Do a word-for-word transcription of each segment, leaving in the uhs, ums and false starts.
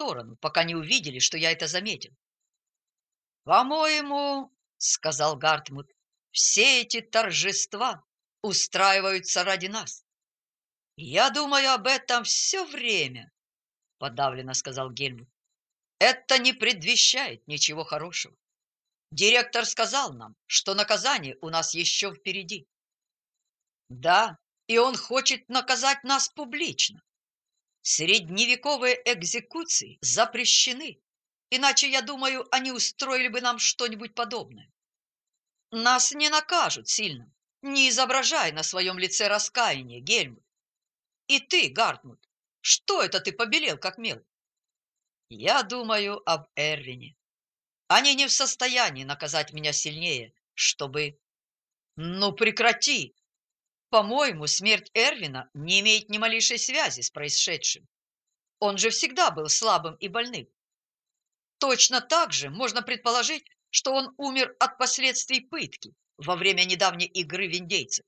сторону, пока не увидели, что я это заметил. «По-моему, — сказал Гартмут, — все эти торжества устраиваются ради нас. Я думаю об этом все время, — подавленно сказал Гельмут. Это не предвещает ничего хорошего. Директор сказал нам, что наказание у нас еще впереди. Да, и он хочет наказать нас публично. Средневековые экзекуции запрещены, иначе, я думаю, они устроили бы нам что-нибудь подобное. Нас не накажут сильно, не изображай на своем лице раскаяние, Гельмут. И ты, Гартмут, что это ты побелел, как мел? Я думаю об Эрвине. Они не в состоянии наказать меня сильнее, чтобы... Ну, прекрати! По-моему, смерть Эрвина не имеет ни малейшей связи с происшедшим. Он же всегда был слабым и больным. Точно так же можно предположить, что он умер от последствий пытки во время недавней игры в индейцев.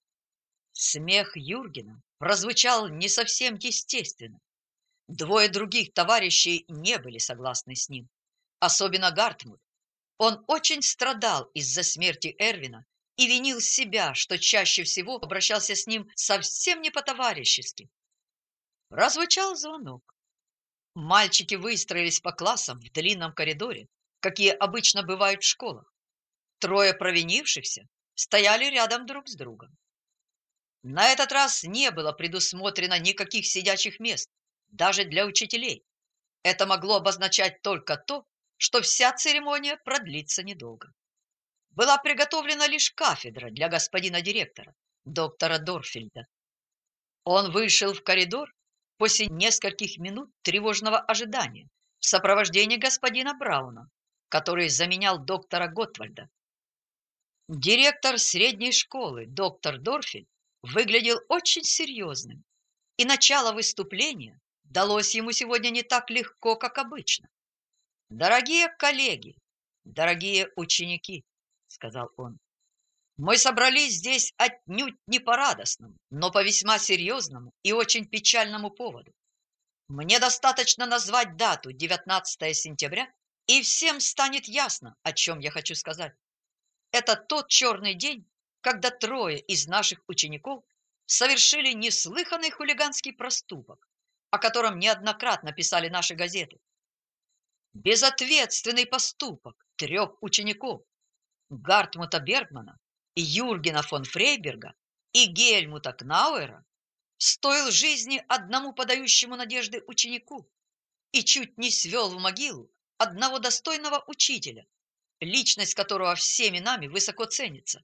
Смех Юргена прозвучал не совсем естественно. Двое других товарищей не были согласны с ним, особенно Гартмут. Он очень страдал из-за смерти Эрвина и винил себя, что чаще всего обращался с ним совсем не по-товарищески. Прозвучал звонок. Мальчики выстроились по классам в длинном коридоре, какие обычно бывают в школах. Трое провинившихся стояли рядом друг с другом. На этот раз не было предусмотрено никаких сидячих мест, даже для учителей. Это могло обозначать только то, что вся церемония продлится недолго. Была приготовлена лишь кафедра для господина директора, доктора Дорфельда. Он вышел в коридор после нескольких минут тревожного ожидания в сопровождении господина Брауна, который заменял доктора Готвальда. Директор средней школы, доктор Дорфельд, выглядел очень серьезным, и начало выступления далось ему сегодня не так легко, как обычно. «Дорогие коллеги, дорогие ученики, — сказал он, — мы собрались здесь отнюдь не по радостному, но по весьма серьезному и очень печальному поводу. Мне достаточно назвать дату девятнадцатое сентября, и всем станет ясно, о чем я хочу сказать. Это тот черный день, когда трое из наших учеников совершили неслыханный хулиганский проступок, о котором неоднократно писали наши газеты. Безответственный поступок трех учеников – Гартмута Бергмана, Юргена фон Фрейберга и Гельмута Кнауэра – стоил жизни одному подающему надежды ученику и чуть не свел в могилу одного достойного учителя, личность которого всеми нами высоко ценится.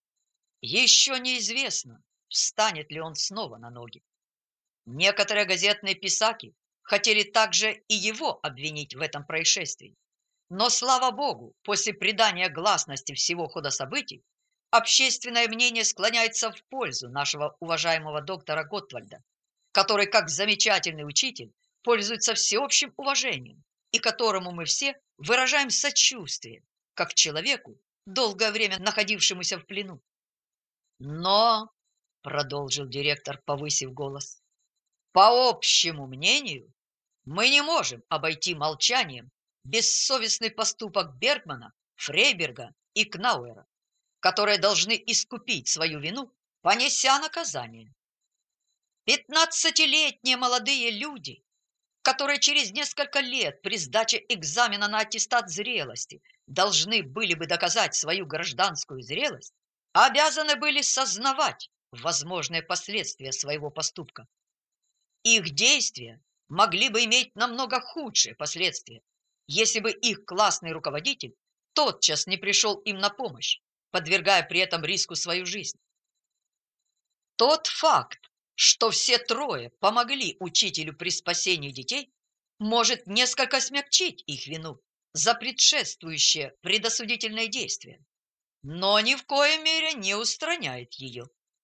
Еще неизвестно, встанет ли он снова на ноги. Некоторые газетные писаки хотели также и его обвинить в этом происшествии. Но, слава богу, после придания гласности всего хода событий, общественное мнение склоняется в пользу нашего уважаемого доктора Готвальда, который, как замечательный учитель, пользуется всеобщим уважением и которому мы все выражаем сочувствие, как человеку, долгое время находившемуся в плену. Но, — продолжил директор, повысив голос, — по общему мнению, мы не можем обойти молчанием бессовестный поступок Бергмана, Фрейберга и Кнауэра, которые должны искупить свою вину, понеся наказание. Пятнадцатилетние молодые люди, которые через несколько лет при сдаче экзамена на аттестат зрелости должны были бы доказать свою гражданскую зрелость, обязаны были сознавать возможные последствия своего поступка. Их действия могли бы иметь намного худшие последствия, если бы их классный руководитель тотчас не пришел им на помощь, подвергая при этом риску свою жизнь. Тот факт, что все трое помогли учителю при спасении детей, может несколько смягчить их вину за предшествующее предосудительное действие, но ни в коей мере не устраняет ее.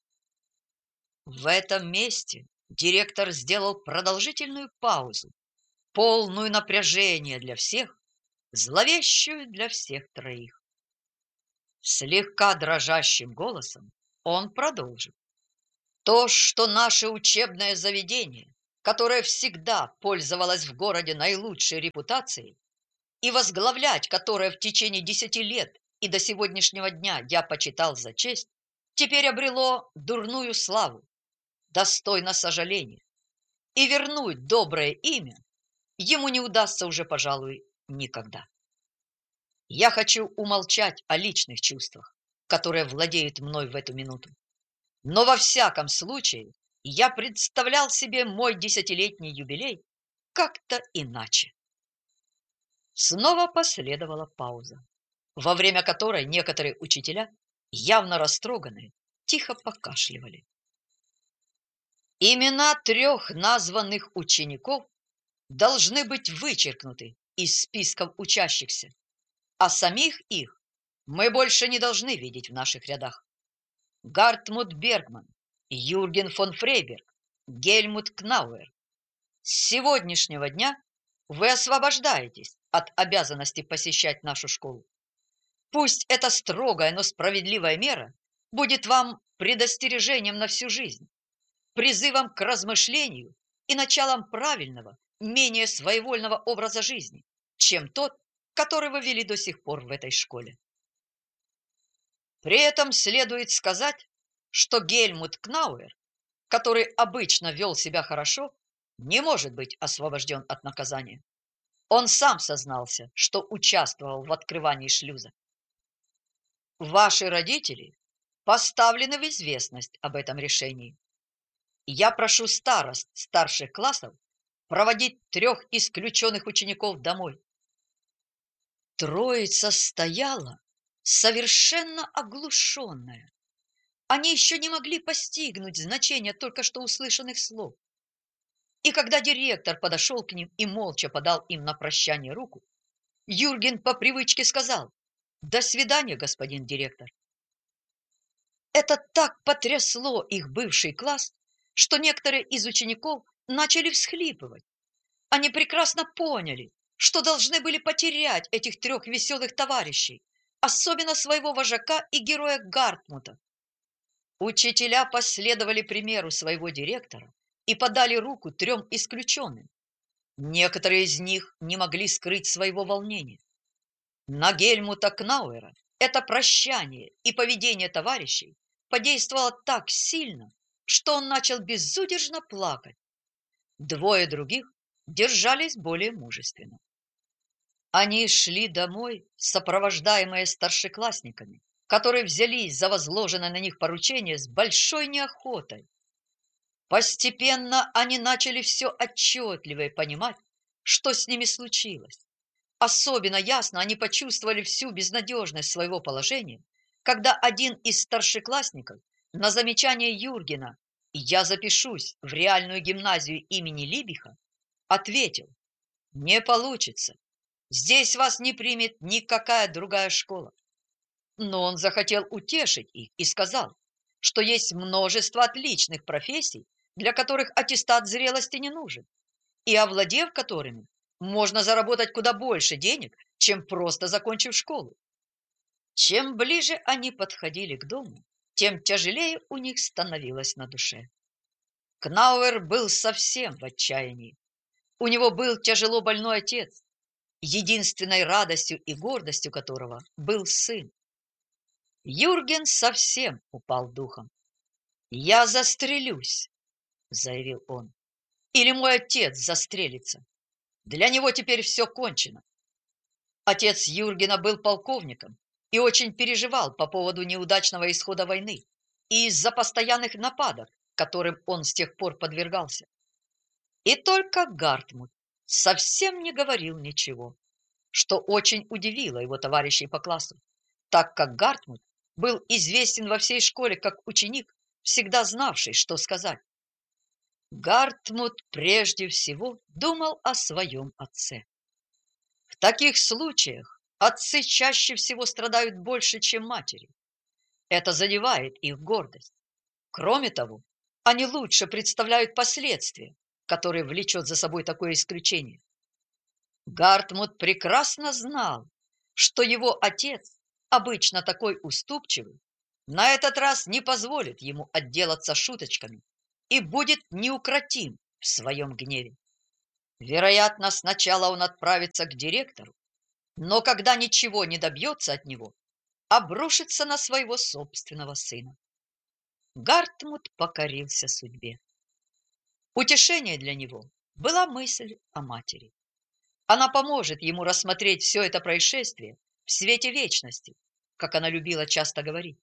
В этом месте директор сделал продолжительную паузу, полную напряжения для всех, зловещую для всех троих. Слегка дрожащим голосом он продолжил. То, что наше учебное заведение которая всегда пользовалась в городе наилучшей репутацией, и возглавлять которое в течение десяти лет и до сегодняшнего дня я почитал за честь, теперь обрело дурную славу, достойно сожаления, и вернуть доброе имя ему не удастся уже, пожалуй, никогда. Я хочу умолчать о личных чувствах, которые владеют мной в эту минуту. Но во всяком случае я представлял себе мой десятилетний юбилей как-то иначе. Снова последовала пауза, во время которой некоторые учителя, явно растроганные, тихо покашливали. Имена трех названных учеников должны быть вычеркнуты из списков учащихся, а самих их мы больше не должны видеть в наших рядах. Гартмут Бергман, Юрген фон Фрейберг, Гельмут Кнауэр. С сегодняшнего дня вы освобождаетесь от обязанности посещать нашу школу. Пусть эта строгая, но справедливая мера будет вам предостережением на всю жизнь, призывом к размышлению и началом правильного, менее своевольного образа жизни, чем тот, который вы вели до сих пор в этой школе. При этом следует сказать, что Гельмут Кнауэр, который обычно вел себя хорошо, не может быть освобожден от наказания. Он сам сознался, что участвовал в открывании шлюза. Ваши родители поставлены в известность об этом решении. Я прошу старост старших классов проводить трех исключенных учеников домой. Троица стояла, совершенно оглушенная. Они еще не могли постигнуть значение только что услышанных слов. И когда директор подошел к ним и молча подал им на прощание руку, Юрген по привычке сказал: «До свидания, господин директор». Это так потрясло их бывший класс, что некоторые из учеников начали всхлипывать. Они прекрасно поняли, что должны были потерять этих трех веселых товарищей, особенно своего вожака и героя Гартмута. Учителя последовали примеру своего директора и подали руку трем исключенным. Некоторые из них не могли скрыть своего волнения. На Гельмута Кнауэра это прощание и поведение товарищей подействовало так сильно, что он начал безудержно плакать. Двое других держались более мужественно. Они шли домой, сопровождаемые старшеклассниками, которые взялись за возложенное на них поручение с большой неохотой. Постепенно они начали все отчетливее понимать, что с ними случилось. Особенно ясно они почувствовали всю безнадежность своего положения, когда один из старшеклассников на замечание Юргена «Я запишусь в реальную гимназию имени Либиха» ответил: «Не получится. Здесь вас не примет никакая другая школа». Но он захотел утешить их и сказал, что есть множество отличных профессий, для которых аттестат зрелости не нужен, и овладев которыми, можно заработать куда больше денег, чем просто закончив школу. Чем ближе они подходили к дому, тем тяжелее у них становилось на душе. Кнауэр был совсем в отчаянии. У него был тяжело больной отец, единственной радостью и гордостью которого был сын. Юрген совсем упал духом. «Я застрелюсь», — заявил он, — «или мой отец застрелится. Для него теперь все кончено». Отец Юргена был полковником и очень переживал по поводу неудачного исхода войны и из-за постоянных нападок, которым он с тех пор подвергался. И только Гартмут совсем не говорил ничего, что очень удивило его товарищей по классу, так как Гартмут был известен во всей школе как ученик, всегда знавший, что сказать. Гартмут прежде всего думал о своем отце. В таких случаях отцы чаще всего страдают больше, чем матери. Это задевает их гордость. Кроме того, они лучше представляют последствия, которые влечет за собой такое исключение. Гартмут прекрасно знал, что его отец, обычно такой уступчивый, на этот раз не позволит ему отделаться шуточками и будет неукротим в своем гневе. Вероятно, сначала он отправится к директору, но когда ничего не добьется от него, обрушится на своего собственного сына. Гартмуд покорился судьбе. Утешение для него была мысль о матери. Она поможет ему рассмотреть все это происшествие в свете вечности, как она любила часто говорить.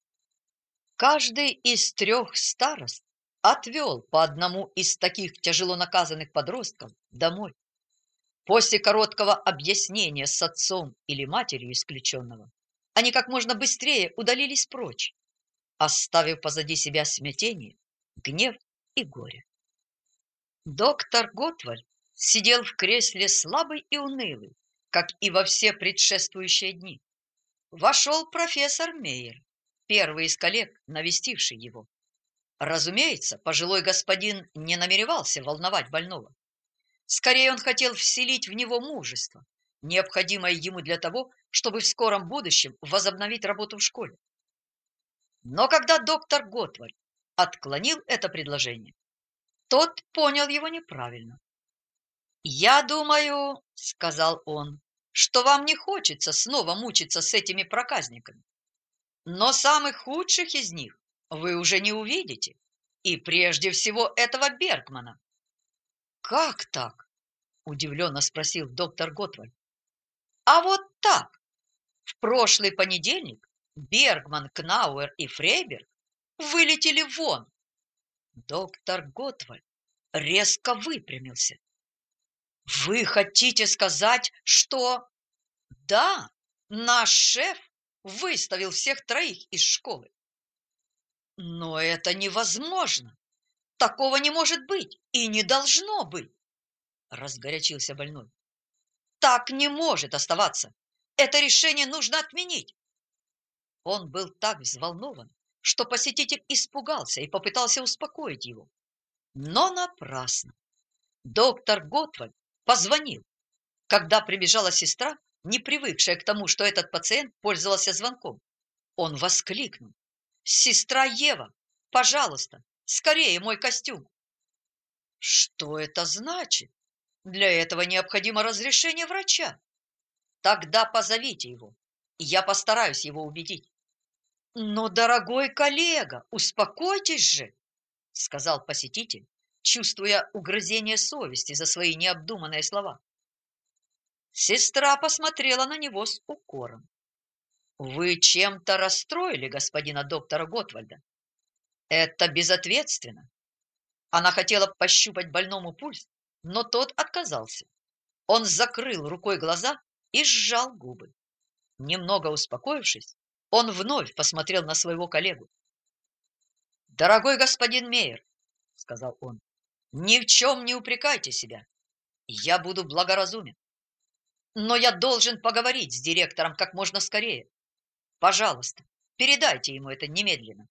Каждый из трех старост отвел по одному из таких тяжело наказанных подростков домой. После короткого объяснения с отцом или матерью исключенного, они как можно быстрее удалились прочь, оставив позади себя смятение, гнев и горе. Доктор Готвальд сидел в кресле слабый и унылый, как и во все предшествующие дни. Вошел профессор Мейер, первый из коллег, навестивший его. Разумеется, пожилой господин не намеревался волновать больного. Скорее, он хотел вселить в него мужество, необходимое ему для того, чтобы в скором будущем возобновить работу в школе. Но когда доктор Готвальд отклонил это предложение, тот понял его неправильно. «Я думаю, — сказал он, — что вам не хочется снова мучиться с этими проказниками. Но самых худших из них вы уже не увидите, и прежде всего этого Бергмана». «Как так?» — удивленно спросил доктор Готвальд. «А вот так. В прошлый понедельник Бергман, Кнауэр и Фрейберг вылетели вон». Доктор Готвальд резко выпрямился. «Вы хотите сказать, что...» «Да, наш шеф выставил всех троих из школы». «Но это невозможно. Такого не может быть и не должно быть», — разгорячился больной. «Так не может оставаться. Это решение нужно отменить». Он был так взволнован, что посетитель испугался и попытался успокоить его. Но напрасно. Доктор Готвальд позвонил. Когда прибежала сестра, не привыкшая к тому, что этот пациент пользовался звонком, он воскликнул: «Сестра Ева, пожалуйста, скорее мой костюм!» «Что это значит? Для этого необходимо разрешение врача». «Тогда позовите его, и я постараюсь его убедить». «Но, дорогой коллега, успокойтесь же», — сказал посетитель, чувствуя угрызение совести за свои необдуманные слова. Сестра посмотрела на него с укором. «Вы чем-то расстроили господина доктора Готвальда. Это безответственно». Она хотела пощупать больному пульс, но тот отказался. Он закрыл рукой глаза и сжал губы. Немного успокоившись, он вновь посмотрел на своего коллегу. «Дорогой господин Мейер, — сказал он, — ни в чем не упрекайте себя. Я буду благоразумен. Но я должен поговорить с директором как можно скорее. Пожалуйста, передайте ему это немедленно».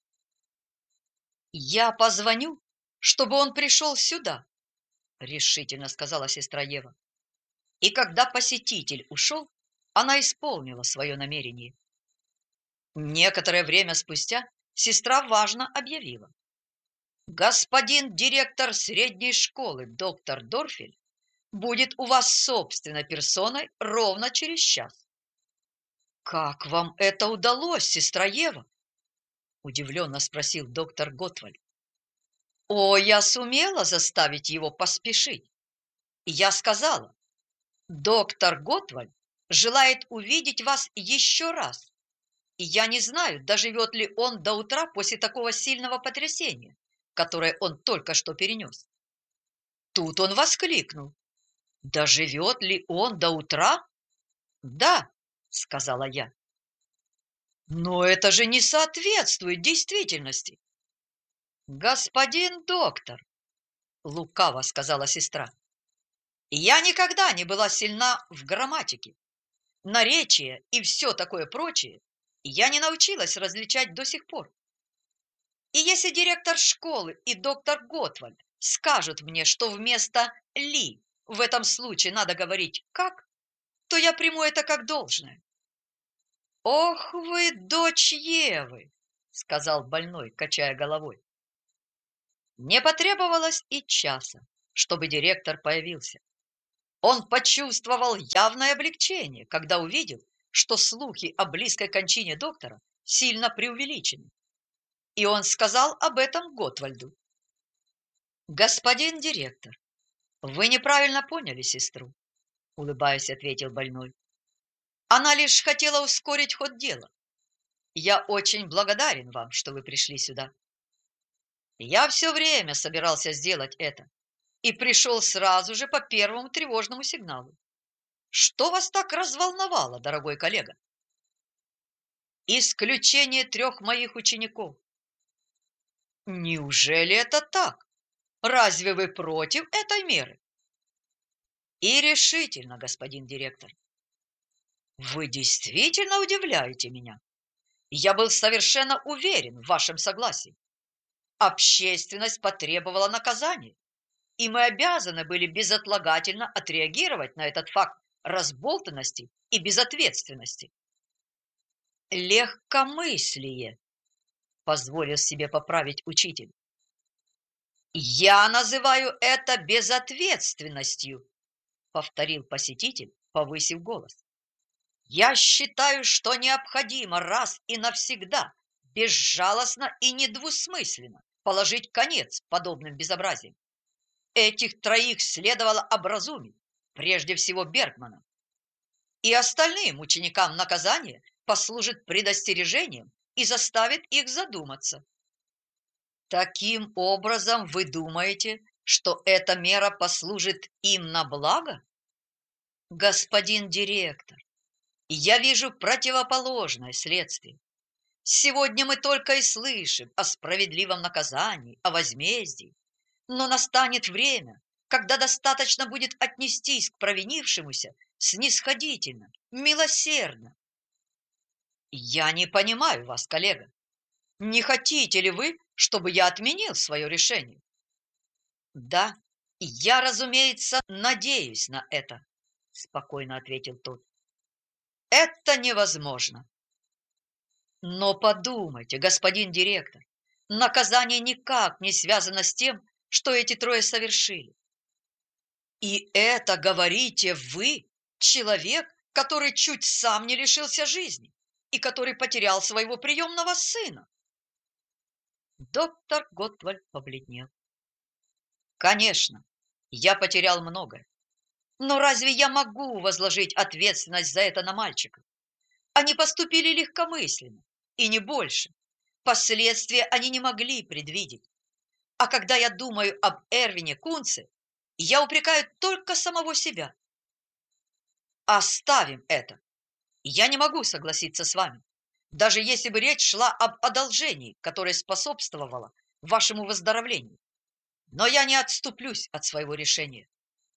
«Я позвоню, чтобы он пришел сюда», — решительно сказала сестра Ева. И когда посетитель ушел, она исполнила свое намерение. Некоторое время спустя сестра важно объявила: «Господин директор средней школы, доктор Дорфель, будет у вас собственной персоной ровно через час». «Как вам это удалось, сестра Ева?» — удивленно спросил доктор Готвальд. «О, я сумела заставить его поспешить. Я сказала: доктор Готвальд желает увидеть вас еще раз. И я не знаю, доживет ли он до утра после такого сильного потрясения, которое он только что перенес». Тут он воскликнул: «Доживет ли он до утра?» «Да», — сказала я. «Но это же не соответствует действительности». «Господин доктор», — лукаво сказала сестра, — «я никогда не была сильна в грамматике, наречие и все такое прочее я не научилась различать до сих пор. И если директор школы и доктор Готвальд скажут мне, что вместо «ли» в этом случае надо говорить «как», то я приму это как должное». «Ох вы, дочь Евы!» — сказал больной, качая головой. Не потребовалось и часа, чтобы директор появился. Он почувствовал явное облегчение, когда увидел, что слухи о близкой кончине доктора сильно преувеличены. И он сказал об этом Готвальду. «Господин директор, вы неправильно поняли сестру», — улыбаясь, ответил больной. «Она лишь хотела ускорить ход дела. Я очень благодарен вам, что вы пришли сюда. Я все время собирался сделать это и пришел сразу же по первому тревожному сигналу. Что вас так разволновало, дорогой коллега?» «Исключение трех моих учеников». «Неужели это так? Разве вы против этой меры?» «И решительно, господин директор. Вы действительно удивляете меня. Я был совершенно уверен в вашем согласии. Общественность потребовала наказания, и мы обязаны были безотлагательно отреагировать на этот факт разболтанности и безответственности». «Легкомыслие», — позволил себе поправить учитель. «Я называю это безответственностью», — повторил посетитель, повысив голос. «Я считаю, что необходимо раз и навсегда, безжалостно и недвусмысленно положить конец подобным безобразиям. Этих троих следовало образумить, прежде всего Бергмана. И остальным ученикам наказание послужит предостережением и заставит их задуматься». «Таким образом, вы думаете, что эта мера послужит им на благо?» «Господин директор, я вижу противоположное следствие. Сегодня мы только и слышим о справедливом наказании, о возмездии, но настанет время, когда достаточно будет отнестись к провинившемуся снисходительно, милосердно». «Я не понимаю вас, коллега. Не хотите ли вы, чтобы я отменил свое решение?» «Да, я, разумеется, надеюсь на это», — спокойно ответил тот. «Это невозможно». «Но подумайте, господин директор, наказание никак не связано с тем, что эти трое совершили. И это говорите вы, человек, который чуть сам не лишился жизни и который потерял своего приемного сына». Доктор Готвальд побледнел. «Конечно, я потерял многое. Но разве я могу возложить ответственность за это на мальчиков? Они поступили легкомысленно, и не больше. Последствия они не могли предвидеть. А когда я думаю об Эрвине Кунце, я упрекаю только самого себя». «Оставим это. Я не могу согласиться с вами, даже если бы речь шла об одолжении, которое способствовало вашему выздоровлению. Но я не отступлюсь от своего решения».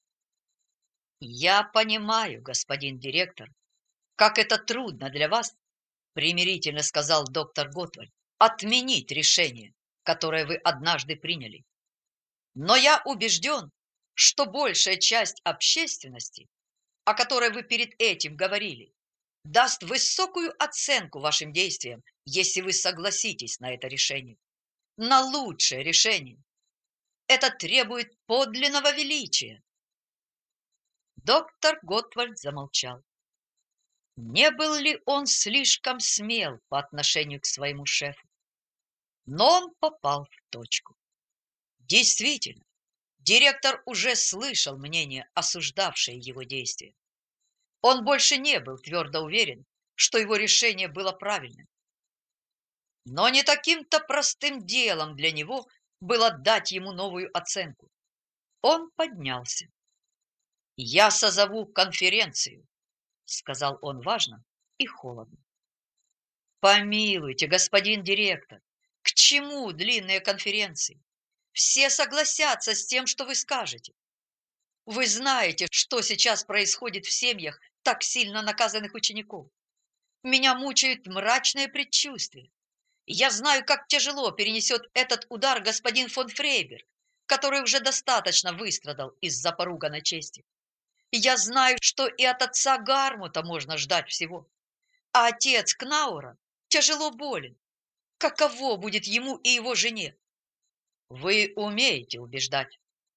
«Я понимаю, господин директор, как это трудно для вас, — примирительно сказал доктор Готвальд, — отменить решение, которое вы однажды приняли. Но я убежден, что большая часть общественности, о которой вы перед этим говорили, даст высокую оценку вашим действиям, если вы согласитесь на это решение, на лучшее решение. Это требует подлинного величия». Доктор Готвальд замолчал. Не был ли он слишком смел по отношению к своему шефу? Но он попал в точку. Действительно, директор уже слышал мнение, осуждавшее его действия. Он больше не был твердо уверен, что его решение было правильным. Но не таким-то простым делом для него было дать ему новую оценку. Он поднялся. «Я созову конференцию», — сказал он важно и холодно. «Помилуйте, господин директор, к чему длинные конференции? Все согласятся с тем, что вы скажете. Вы знаете, что сейчас происходит в семьях так сильно наказанных учеников. Меня мучают мрачные предчувствия. Я знаю, как тяжело перенесет этот удар господин фон Фрейберг, который уже достаточно выстрадал из-за поруганной чести. Я знаю, что и от отца Гармута можно ждать всего. А отец Кнаура тяжело болен. Каково будет ему и его жене? Вы умеете убеждать.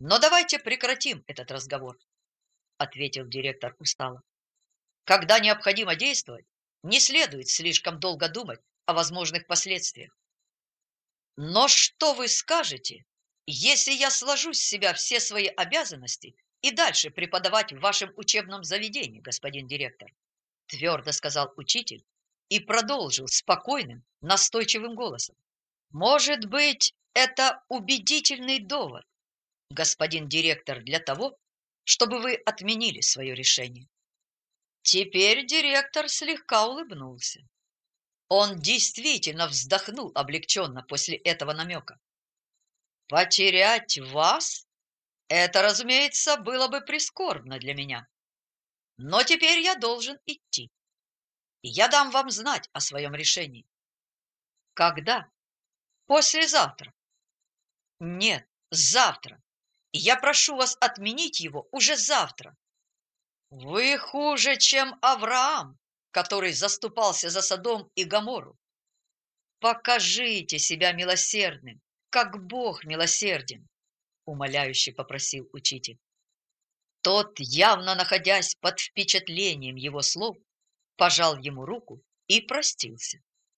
Но давайте прекратим этот разговор, ответил директор устало. Когда необходимо действовать, не следует слишком долго думать о возможных последствиях. Но что вы скажете, если я сложу с себя все свои обязанности и дальше преподавать в вашем учебном заведении, господин директор? Твердо сказал учитель и продолжил спокойным, настойчивым голосом. Может быть, это убедительный довод, господин директор, для того, чтобы вы отменили свое решение. Теперь директор слегка улыбнулся. Он действительно вздохнул облегченно после этого намека. Потерять вас? Это, разумеется, было бы прискорбно для меня. Но теперь я должен идти. И я дам вам знать о своем решении. Когда? Послезавтра. Нет, завтра. И я прошу вас отменить его уже завтра. Вы хуже, чем Авраам, который заступался за Содом и Гоморру. Покажите себя милосердным, как Бог милосерден, умоляюще попросил учитель. Тот, явно находясь под впечатлением его слов, пожал ему руку и простился.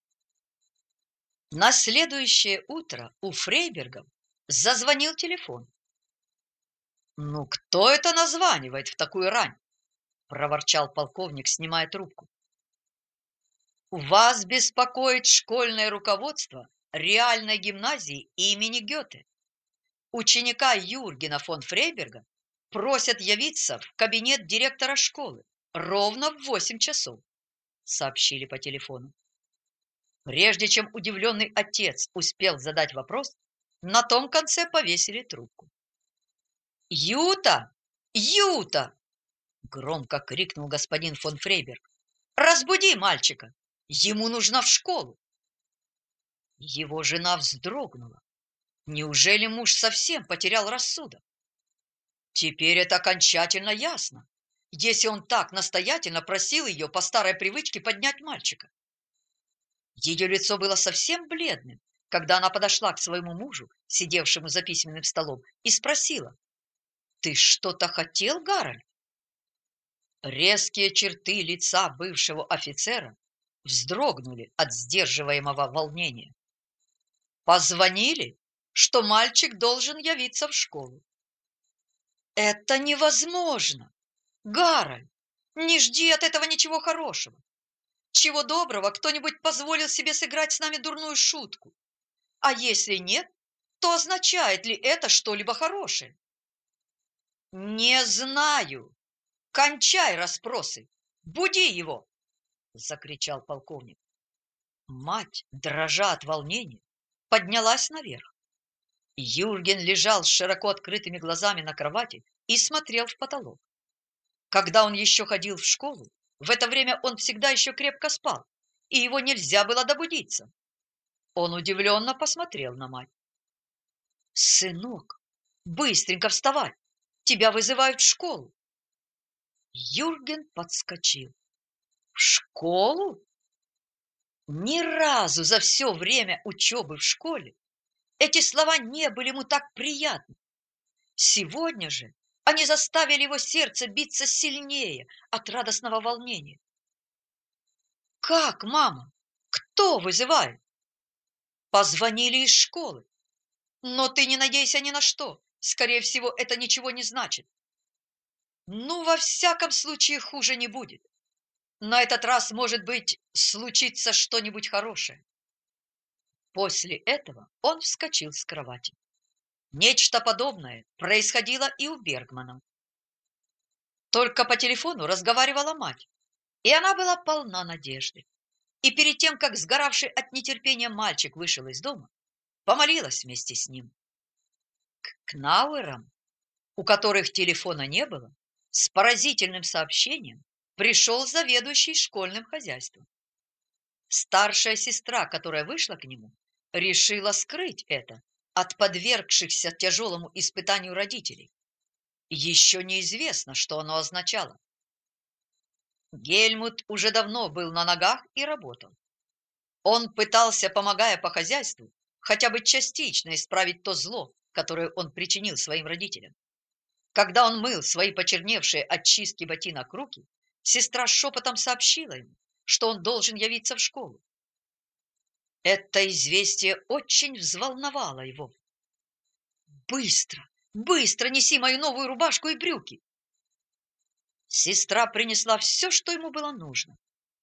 На следующее утро у Фрейбергов зазвонил телефон. «Ну, кто это названивает в такую рань?» – проворчал полковник, снимая трубку. «Вас беспокоит школьное руководство реальной гимназии имени Гёте. Ученика Юргена фон Фрейберга просят явиться в кабинет директора школы ровно в восемь часов», – сообщили по телефону. Прежде чем удивленный отец успел задать вопрос, на том конце повесили трубку. «Юта! Юта!» – громко крикнул господин фон Фрейберг. «Разбуди мальчика! Ему нужно в школу!» Его жена вздрогнула. Неужели муж совсем потерял рассудок? Теперь это окончательно ясно, если он так настоятельно просил ее по старой привычке поднять мальчика. Ее лицо было совсем бледным, когда она подошла к своему мужу, сидевшему за письменным столом, и спросила: «Ты что-то хотел, Гарольд?» Резкие черты лица бывшего офицера вздрогнули от сдерживаемого волнения. Позвонили, что мальчик должен явиться в школу. «Это невозможно! Гарольд, не жди от этого ничего хорошего. Чего доброго, кто-нибудь позволил себе сыграть с нами дурную шутку. А если нет, то означает ли это что-либо хорошее?» «Не знаю. Кончай расспросы. Буди его!» – закричал полковник. Мать, дрожа от волнения, поднялась наверх. Юрген лежал с широко открытыми глазами на кровати и смотрел в потолок. Когда он еще ходил в школу, в это время он всегда еще крепко спал, и его нельзя было добудиться. Он удивленно посмотрел на мать. «Сынок, быстренько вставай! Тебя вызывают в школу!» Юрген подскочил. «В школу?» Ни разу за все время учебы в школе эти слова не были ему так приятны. Сегодня же они заставили его сердце биться сильнее от радостного волнения. «Как, мама? Кто вызывает?» «Позвонили из школы. Но ты не надейся ни на что. Скорее всего, это ничего не значит. Ну, во всяком случае, хуже не будет. На этот раз, может быть, случится что-нибудь хорошее». После этого он вскочил с кровати. Нечто подобное происходило и у Бергмана. Только по телефону разговаривала мать, и она была полна надежды. И перед тем, как сгоравший от нетерпения мальчик вышел из дома, помолилась вместе с ним. К Кнауэрам, у которых телефона не было, с поразительным сообщением пришел заведующий школьным хозяйством. Старшая сестра, которая вышла к нему, решила скрыть это от подвергшихся тяжелому испытанию родителей. Еще неизвестно, что оно означало. Гельмут уже давно был на ногах и работал. Он пытался, помогая по хозяйству, хотя бы частично исправить то зло, которую он причинил своим родителям. Когда он мыл свои почерневшие от чистки ботинок руки, сестра шепотом сообщила ему, что он должен явиться в школу. Это известие очень взволновало его. «Быстро, быстро неси мою новую рубашку и брюки!» Сестра принесла все, что ему было нужно.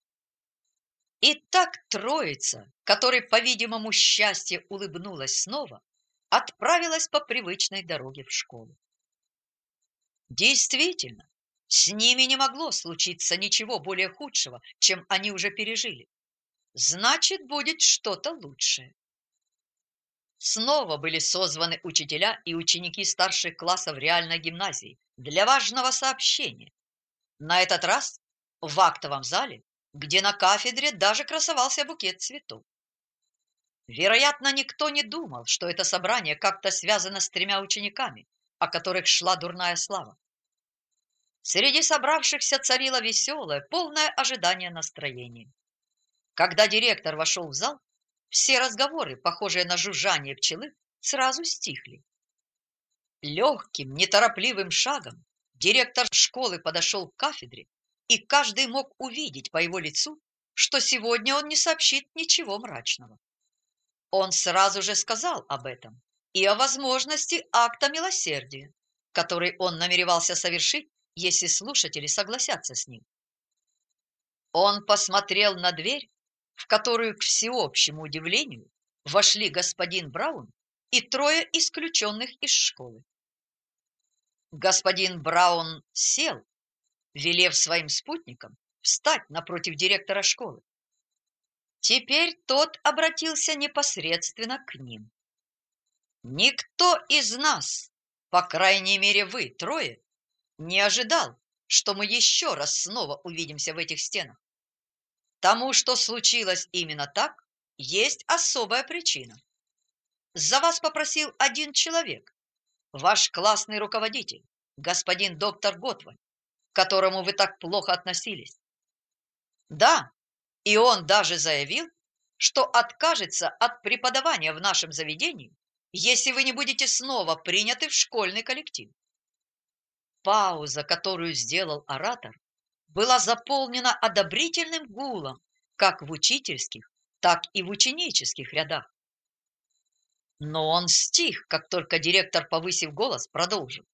И так троица, которой, по-видимому, счастье улыбнулось снова, отправилась по привычной дороге в школу. Действительно, с ними не могло случиться ничего более худшего, чем они уже пережили. Значит, будет что-то лучшее. Снова были созваны учителя и ученики старших классов реальной гимназии для важного сообщения. На этот раз в актовом зале, где на кафедре даже красовался букет цветов. Вероятно, никто не думал, что это собрание как-то связано с тремя учениками, о которых шла дурная слава. Среди собравшихся царило веселое, полное ожидание настроение. Когда директор вошел в зал, все разговоры, похожие на жужжание пчелы, сразу стихли. Легким, неторопливым шагом директор школы подошел к кафедре, и каждый мог увидеть по его лицу, что сегодня он не сообщит ничего мрачного. Он сразу же сказал об этом и о возможности акта милосердия, который он намеревался совершить, если слушатели согласятся с ним. Он посмотрел на дверь, в которую, к всеобщему удивлению, вошли господин Браун и трое исключенных из школы. Господин Браун сел, велев своим спутникам встать напротив директора школы. Теперь тот обратился непосредственно к ним. «Никто из нас, по крайней мере вы трое, не ожидал, что мы еще раз снова увидимся в этих стенах. Тому, что случилось именно так, есть особая причина. За вас попросил один человек, ваш классный руководитель, господин доктор Готваль, к которому вы так плохо относились. Да, и он даже заявил, что откажется от преподавания в нашем заведении, если вы не будете снова приняты в школьный коллектив. Пауза, которую сделал оратор, была заполнена одобрительным гулом как в учительских, так и в ученических рядах. Но он стих, как только директор, повысив голос, продолжил.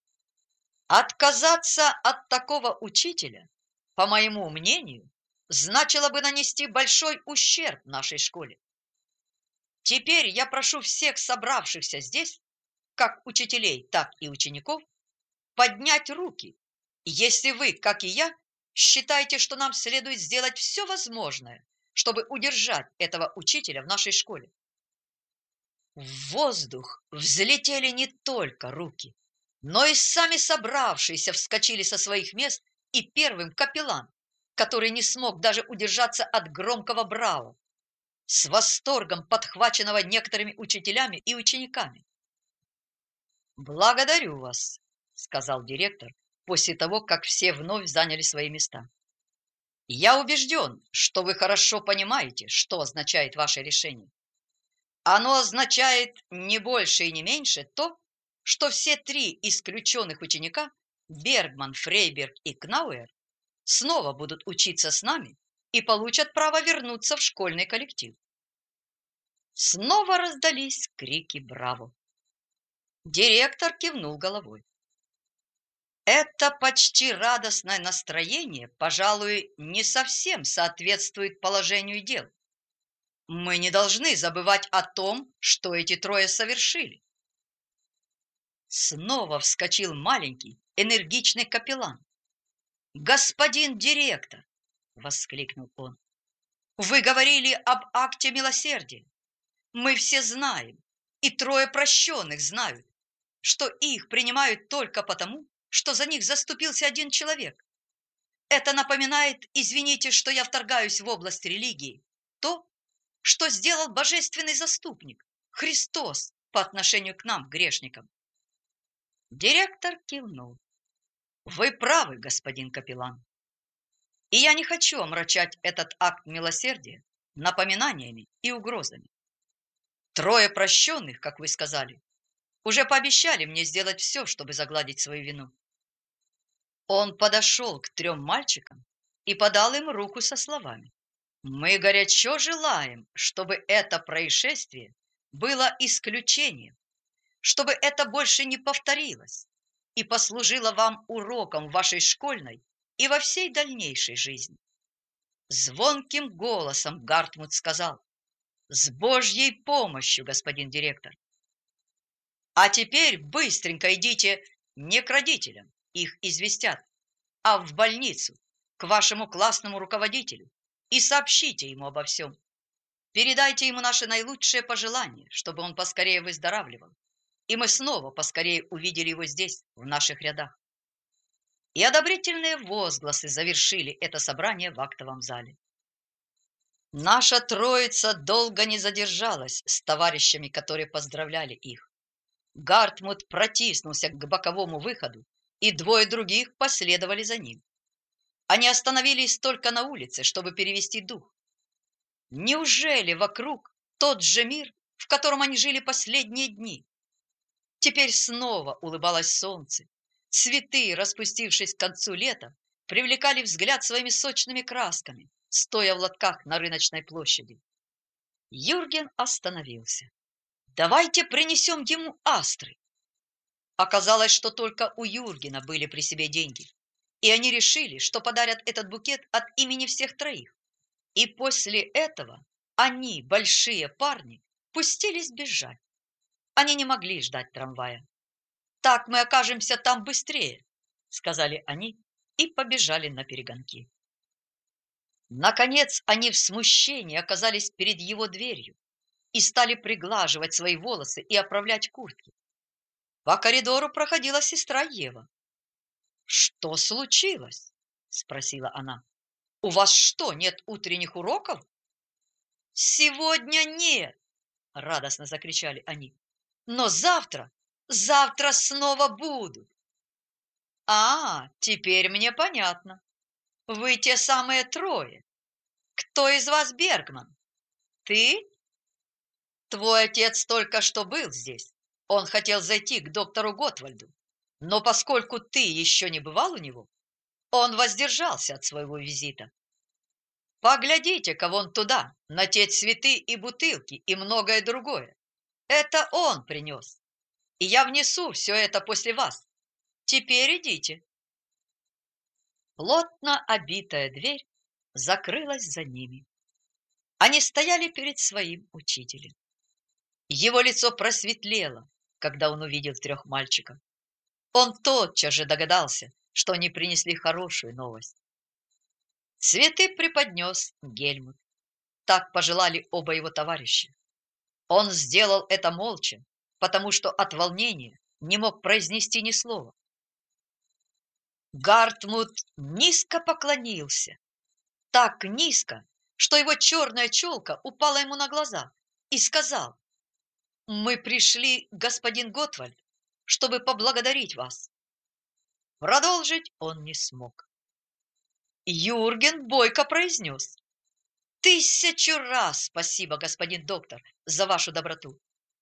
Отказаться от такого учителя, по моему мнению, значило бы нанести большой ущерб нашей школе. Теперь я прошу всех собравшихся здесь, как учителей, так и учеников, поднять руки, если вы, как и я, считаете, что нам следует сделать все возможное, чтобы удержать этого учителя в нашей школе. В воздух взлетели не только руки, но и сами собравшиеся вскочили со своих мест, и первым капеллан, который не смог даже удержаться от громкого браво, с восторгом подхваченного некоторыми учителями и учениками. «Благодарю вас», — сказал директор после того, как все вновь заняли свои места. «Я убежден, что вы хорошо понимаете, что означает ваше решение. Оно означает не больше и не меньше то, что все три исключенных ученика, Бергман, Фрейберг и Кнауэр, снова будут учиться с нами и получат право вернуться в школьный коллектив». Снова раздались крики «Браво!». Директор кивнул головой. Это почти радостное настроение, пожалуй, не совсем соответствует положению дел. Мы не должны забывать о том, что эти трое совершили. Снова вскочил маленький, энергичный капеллан. «Господин директор!» — воскликнул он. «Вы говорили об акте милосердия. Мы все знаем, и трое прощенных знают, что их принимают только потому, что за них заступился один человек. Это напоминает, извините, что я вторгаюсь в область религии, то, что сделал божественный заступник, Христос, по отношению к нам, грешникам». Директор кивнул. «Вы правы, господин капеллан. И я не хочу омрачать этот акт милосердия напоминаниями и угрозами. Трое прощенных, как вы сказали, уже пообещали мне сделать все, чтобы загладить свою вину. Он подошел к трем мальчикам и подал им руку со словами: «Мы горячо желаем, чтобы это происшествие было исключением, чтобы это больше не повторилось и послужило вам уроком в вашей школьной и во всей дальнейшей жизни». Звонким голосом Гартмут сказал: «С Божьей помощью, господин директор! А теперь быстренько идите не к родителям, их известят, а в больницу, к вашему классному руководителю, и сообщите ему обо всем. Передайте ему наши наилучшие пожелания, чтобы он поскорее выздоравливал, и мы снова поскорее увидели его здесь, в наших рядах». И одобрительные возгласы завершили это собрание в актовом зале. Наша троица долго не задержалась с товарищами, которые поздравляли их. Гартмут протиснулся к боковому выходу, и двое других последовали за ним. Они остановились только на улице, чтобы перевести дух. Неужели вокруг тот же мир, в котором они жили последние дни? Теперь снова улыбалось солнце. Цветы, распустившись к концу лета, привлекали взгляд своими сочными красками, стоя в лотках на рыночной площади. Юрген остановился. «Давайте принесем ему астры». Оказалось, что только у Юргена были при себе деньги, и они решили, что подарят этот букет от имени всех троих. И после этого они, большие парни, пустились бежать. Они не могли ждать трамвая. «Так мы окажемся там быстрее», — сказали они и побежали наперегонки. Наконец они в смущении оказались перед его дверью и стали приглаживать свои волосы и оправлять куртки. По коридору проходила сестра Ева. «Что случилось?» — спросила она. «У вас что, нет утренних уроков?» «Сегодня нет!» — радостно закричали они. «Но завтра, завтра снова будут!» «А, теперь мне понятно. Вы те самые трое. Кто из вас Бергман? Ты? Твой отец только что был здесь. Он хотел зайти к доктору Готвальду. Но поскольку ты еще не бывал у него, он воздержался от своего визита. Поглядите-ка вон туда, на те цветы и бутылки и многое другое. Это он принес. И я внесу все это после вас. Теперь идите». Плотно обитая дверь закрылась за ними. Они стояли перед своим учителем. Его лицо просветлело, когда он увидел трех мальчиков. Он тотчас же догадался, что они принесли хорошую новость. Цветы преподнес Гельмут. Так пожелали оба его товарища. Он сделал это молча, потому что от волнения не мог произнести ни слова. Гартмут низко поклонился, так низко, что его черная челка упала ему на глаза, и сказал: «Мы пришли, господин Готвальд, чтобы поблагодарить вас». Продолжить он не смог. Юрген бойко произнес: «Тысячу раз спасибо, господин доктор, за вашу доброту».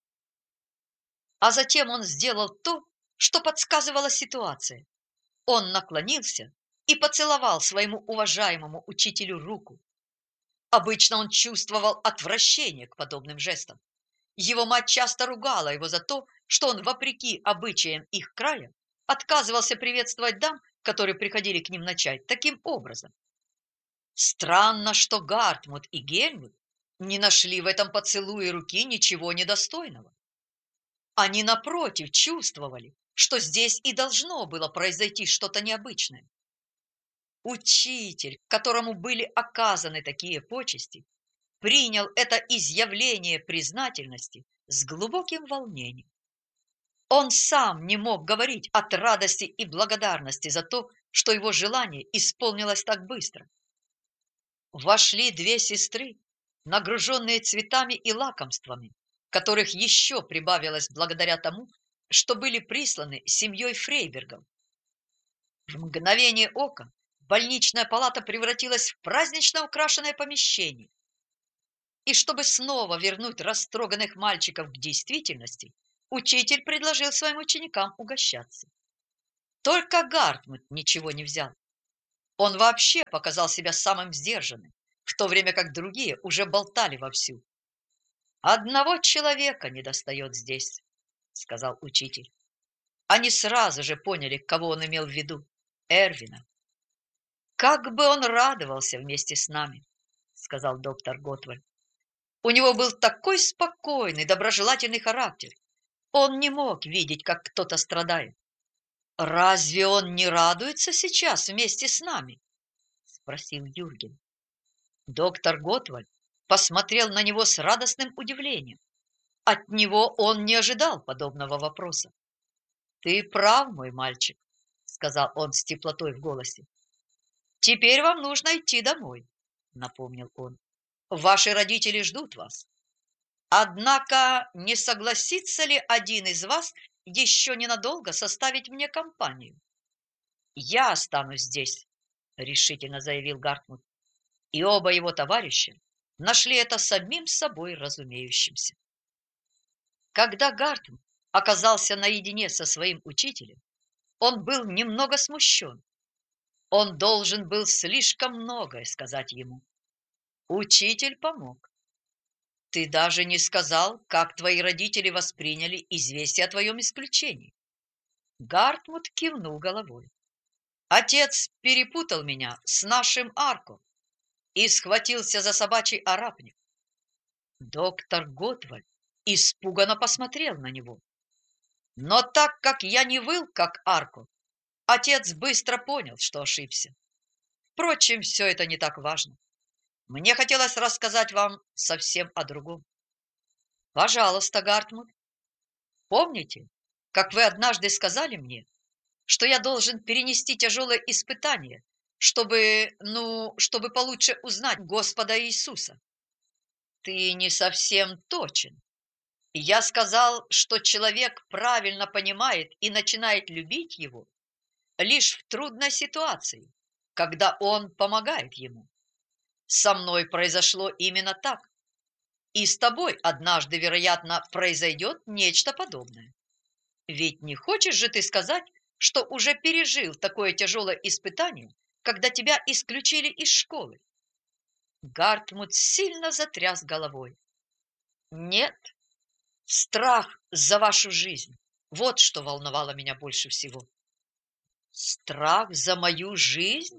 А затем он сделал то, что подсказывала ситуация. Он наклонился и поцеловал своему уважаемому учителю руку. Обычно он чувствовал отвращение к подобным жестам. Его мать часто ругала его за то, что он, вопреки обычаям их края, отказывался приветствовать дам, которые приходили к ним на чай, таким образом. Странно, что Гартмут и Гельмут не нашли в этом поцелуе руки ничего недостойного. Они, напротив, чувствовали, что здесь и должно было произойти что-то необычное. Учитель, которому были оказаны такие почести, принял это изъявление признательности с глубоким волнением. Он сам не мог говорить от радости и благодарности за то, что его желание исполнилось так быстро. Вошли две сестры, нагруженные цветами и лакомствами, которых еще прибавилось благодаря тому, что были присланы семьей Фрейбергов. В мгновение ока больничная палата превратилась в празднично украшенное помещение. И чтобы снова вернуть растроганных мальчиков к действительности, учитель предложил своим ученикам угощаться. Только Гартмут ничего не взял. Он вообще показал себя самым сдержанным, в то время как другие уже болтали вовсю. «Одного человека недостает здесь», — сказал учитель. Они сразу же поняли, кого он имел в виду — Эрвина. «Как бы он радовался вместе с нами», — сказал доктор Готвальд. «У него был такой спокойный, доброжелательный характер. Он не мог видеть, как кто-то страдает». «Разве он не радуется сейчас вместе с нами?» — спросил Юрген. Доктор Готвальд посмотрел на него с радостным удивлением. От него он не ожидал подобного вопроса. «Ты прав, мой мальчик», — сказал он с теплотой в голосе. «Теперь вам нужно идти домой», — напомнил он. «Ваши родители ждут вас. Однако не согласится ли один из вас еще ненадолго составить мне компанию?» «Я останусь здесь», — решительно заявил Гартмут. И оба его товарища нашли это самим собой разумеющимся. Когда Гартмут оказался наедине со своим учителем, он был немного смущен. Он должен был слишком многое сказать ему. Учитель помог. «Ты даже не сказал, как твои родители восприняли известие о твоем исключении». Гартмут кивнул головой. «Отец перепутал меня с нашим Арко и схватился за собачий арапник». Доктор Готвальд испуганно посмотрел на него. «Но так как я не выл, как Арко, отец быстро понял, что ошибся. Впрочем, все это не так важно. Мне хотелось рассказать вам совсем о другом. Пожалуйста, Гартмут. Помните, как вы однажды сказали мне, что я должен перенести тяжелое испытание, чтобы, ну, чтобы получше узнать Господа Иисуса? Ты не совсем точен. Я сказал, что человек правильно понимает и начинает любить его лишь в трудной ситуации, когда он помогает ему. Со мной произошло именно так. И с тобой однажды, вероятно, произойдет нечто подобное. Ведь не хочешь же ты сказать, что уже пережил такое тяжелое испытание, когда тебя исключили из школы?» Гартмут сильно затряс головой. «Нет, страх за вашу жизнь. Вот что волновало меня больше всего». «Страх за мою жизнь?»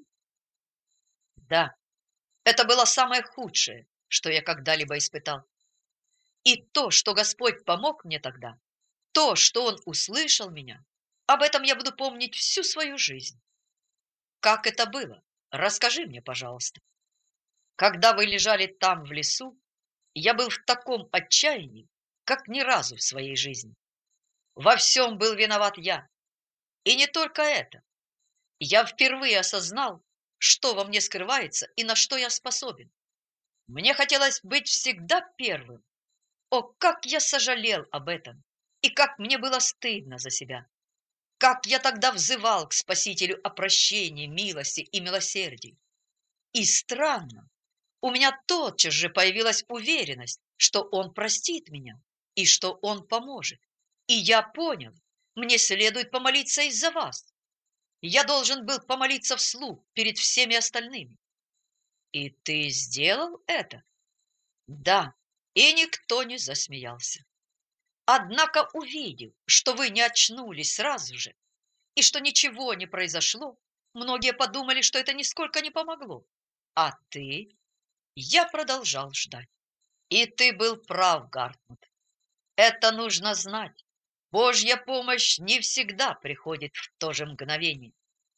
«Да, это было самое худшее, что я когда-либо испытал. И то, что Господь помог мне тогда, то, что Он услышал меня, об этом я буду помнить всю свою жизнь. Как это было? Расскажи мне, пожалуйста. Когда вы лежали там в лесу, я был в таком отчаянии, как ни разу в своей жизни. Во всем был виноват я. И не только это. Я впервые осознал, что во мне скрывается и на что я способен. Мне хотелось быть всегда первым. О, как я сожалел об этом! И как мне было стыдно за себя! Как я тогда взывал к Спасителю о прощении, милости и милосердии! И странно, у меня тотчас же появилась уверенность, что Он простит меня и что Он поможет. И я понял, мне следует помолиться из-за вас. Я должен был помолиться вслух перед всеми остальными. И ты сделал это? Да, и никто не засмеялся. Однако, увидев, что вы не очнулись сразу же и что ничего не произошло, многие подумали, что это нисколько не помогло. А ты? Я продолжал ждать. И ты был прав, Гартмут. Это нужно знать. Божья помощь не всегда приходит в то же мгновение.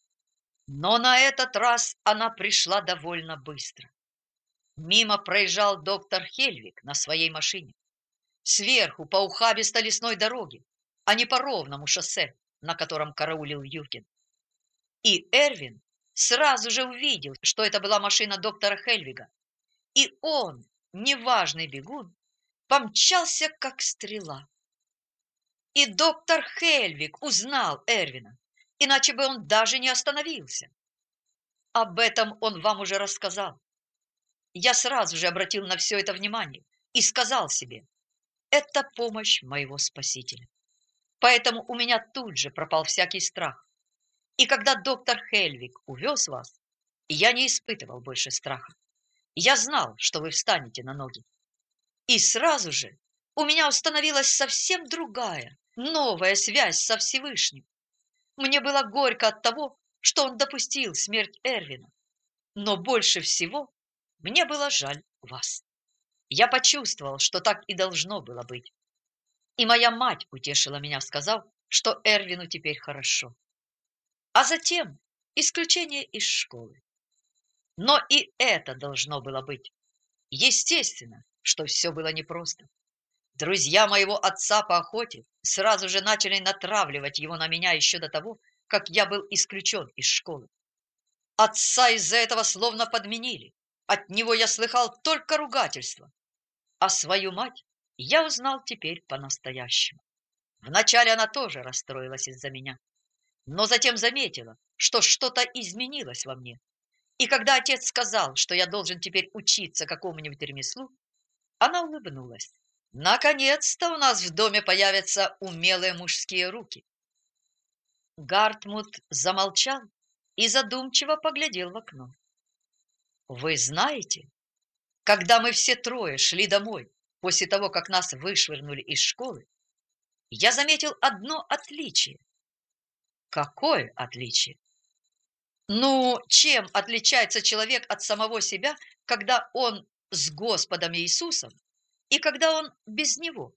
Но на этот раз она пришла довольно быстро. Мимо проезжал доктор Хельвик на своей машине. Сверху по ухабистой лесной дороге, а не по ровному шоссе, на котором караулил Юрген. И Эрвин сразу же увидел, что это была машина доктора Хельвига. И он, неважный бегун, помчался, как стрела. И доктор Хельвиг узнал Эрвина, иначе бы он даже не остановился. Об этом он вам уже рассказал. Я сразу же обратил на все это внимание и сказал себе: это помощь моего Спасителя. Поэтому у меня тут же пропал всякий страх. И когда доктор Хельвиг увез вас, я не испытывал больше страха. Я знал, что вы встанете на ноги. И сразу же у меня установилась совсем другая, новая связь со Всевышним. Мне было горько от того, что он допустил смерть Эрвина. Но больше всего мне было жаль вас. Я почувствовал, что так и должно было быть. И моя мать утешила меня, сказав, что Эрвину теперь хорошо. А затем исключение из школы. Но и это должно было быть. Естественно, что все было непросто. Друзья моего отца по охоте сразу же начали натравливать его на меня еще до того, как я был исключен из школы. Отца из-за этого словно подменили. От него я слыхал только ругательства. А свою мать я узнал теперь по-настоящему. Вначале она тоже расстроилась из-за меня, но затем заметила, что что-то изменилось во мне. И когда отец сказал, что я должен теперь учиться какому-нибудь ремеслу, она улыбнулась. Наконец-то у нас в доме появятся умелые мужские руки. Гартмут замолчал и задумчиво поглядел в окно. Вы знаете, когда мы все трое шли домой после того, как нас вышвырнули из школы, я заметил одно отличие. Какое отличие? Ну, чем отличается человек от самого себя, когда он с Господом Иисусом и когда он без Него?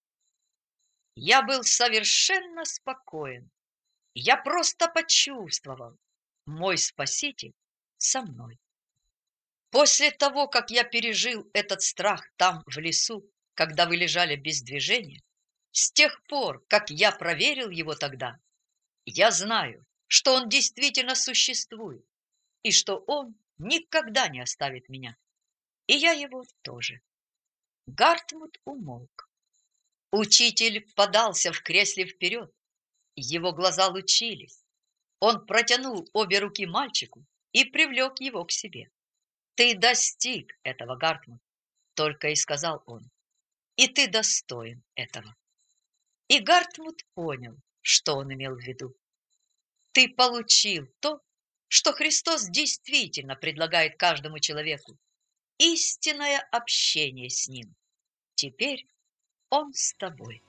Я был совершенно спокоен. Я просто почувствовал, мой Спаситель со мной. После того, как я пережил этот страх там, в лесу, когда вы лежали без движения, с тех пор, как я проверил его тогда, я знаю, что он действительно существует, и что он никогда не оставит меня. И я его тоже. Гартмут умолк. Учитель подался в кресле вперед. Его глаза лучились. Он протянул обе руки мальчику и привлек его к себе. «Ты достиг этого, Гартмут», — только и сказал он. «И ты достоин этого». И Гартмут понял, что он имел в виду. Ты получил то, что Христос действительно предлагает каждому человеку. Истинное общение с Ним. Теперь Он с тобой.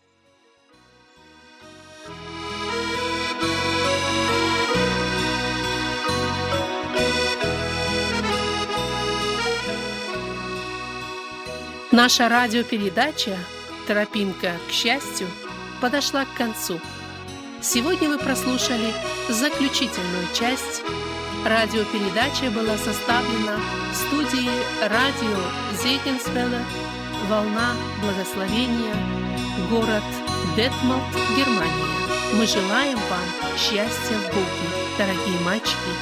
Наша радиопередача «Тропинка к счастью» подошла к концу. Сегодня вы прослушали заключительную часть. Радиопередача была составлена в студии радио Зейтенсвелле, «Волна благословения», город Детмолд, Германия. Мы желаем вам счастья в Боге, дорогие мальчики